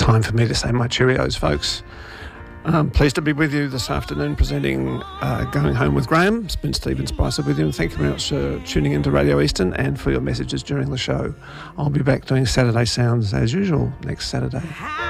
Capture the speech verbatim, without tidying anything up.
time for me to say my cheerios, folks. Um, pleased to be with you this afternoon presenting uh, Going Home with Graham. It's been Stephen Spicer with you, and thank you very much for tuning into Radio Eastern and for your messages during the show. I'll be back doing Saturday Sounds as usual next Saturday.